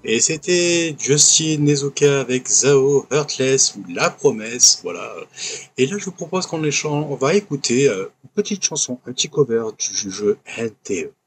Et c'était Justin Nezuka avec Zao, Heartless ou La Promesse, voilà. Et là, je vous propose qu'on va écouter une petite chanson, un petit cover du jeu NTE.